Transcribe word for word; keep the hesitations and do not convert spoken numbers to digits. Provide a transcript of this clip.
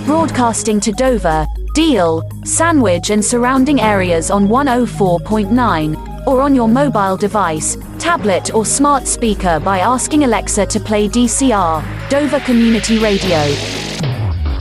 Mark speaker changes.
Speaker 1: broadcasting to Dover, Deal, Sandwich and surrounding areas on one oh four point nine, or on your mobile device, tablet or smart speaker by asking Alexa to play D C R, Dover Community Radio.